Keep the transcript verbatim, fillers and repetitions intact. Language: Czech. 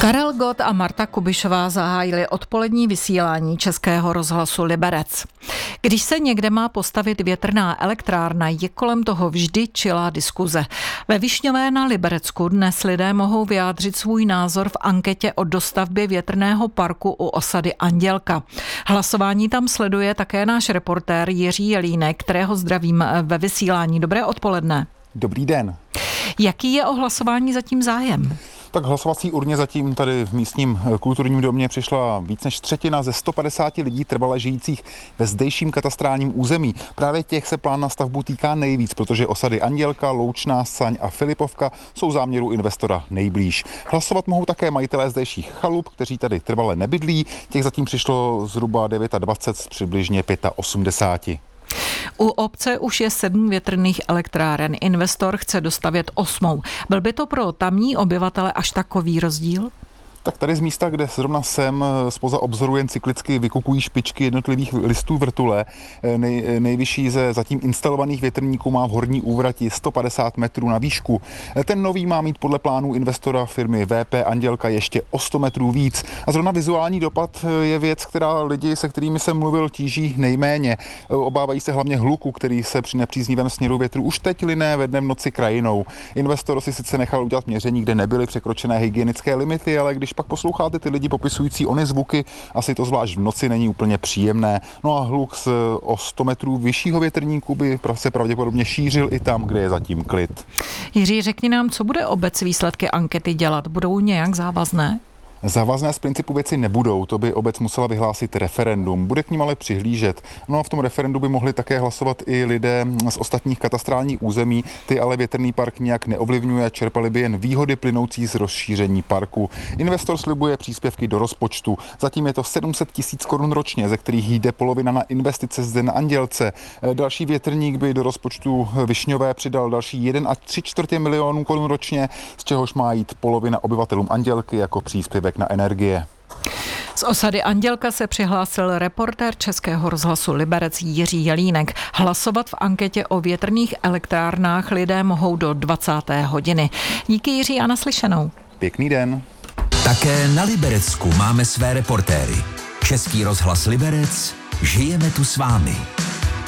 Karel Gott a Marta Kubišová zahájili odpolední vysílání Českého rozhlasu Liberec. Když se někde má postavit větrná elektrárna, je kolem toho vždy čilá diskuze. Ve Višňové na Liberecku dnes lidé mohou vyjádřit svůj názor v anketě o dostavbě větrného parku u osady Andělka. Hlasování tam sleduje také náš reportér Jiří Jelínek, kterého zdravím ve vysílání. Dobré odpoledne. Dobrý den. Jaký je o hlasování zatím zájem? Tak hlasovací urně zatím tady v místním kulturním domě přišla víc než třetina ze sto padesáti lidí trvale žijících ve zdejším katastrálním území. Právě těch se plán na stavbu týká nejvíc, protože osady Andělka, Loučná, Saň a Filipovka jsou záměru investora nejblíž. Hlasovat mohou také majitelé zdejších chalup, kteří tady trvale nebydlí. Těch zatím přišlo zhruba dvacet devět z přibližně osmdesáti pěti. U obce už je sedm větrných elektráren. Investor chce dostavět osmou. Byl by to pro tamní obyvatele až takový rozdíl? Tak tady z místa, kde zrovna jsem, zpoza obzoru jen cyklicky vykukují špičky jednotlivých listů vrtule. Nej, nejvyšší ze zatím instalovaných větrníků má v horní úvrati sto padesát metrů na výšku. Ten nový má mít podle plánů investora firmy V P Andělka ještě o sto metrů víc. A zrovna vizuální dopad je věc, která lidi, se kterými jsem mluvil, tíží nejméně. Obávají se hlavně hluku, který se při nepříznivém směru větru už teď liné ve dnem noci krajinou. Investor si sice nechal udělat měření, kde nebyly překročené hygienické limity, ale když pak posloucháte ty lidi popisující ony zvuky, asi to zvlášť v noci není úplně příjemné. No a hluk z o sto metrů vyššího větrníku by se pravděpodobně šířil i tam, kde je zatím klid. Jiří, řekni nám, co bude obec výsledky ankety dělat? Budou nějak závazné? Závazné z principu věci nebudou, to by obec musela vyhlásit referendum. Bude k ním ale přihlížet. No a v tom referendu by mohli také hlasovat i lidé z ostatních katastrálních území, ty ale větrný park nijak neovlivňuje, čerpali by jen výhody plynoucí z rozšíření parku. Investor slibuje příspěvky do rozpočtu. Zatím je to sedm set tisíc korun ročně, ze kterých jde polovina na investice zde na Andělce. Další větrník by do rozpočtu Višňové přidal další jeden a tři čtvrtě milionů korun ročně, z čehož má jít polovina obyvatelům Andělky jako příspěvek na energie. Z osady Andělka se přihlásil reportér Českého rozhlasu Liberec Jiří Jelínek. Hlasovat v anketě o větrných elektrárnách lidé mohou do dvacáté hodiny. Díky, Jiří, a naslyšenou. Pěkný den. Také na Liberecku máme své reportéry. Český rozhlas Liberec, žijeme tu s vámi.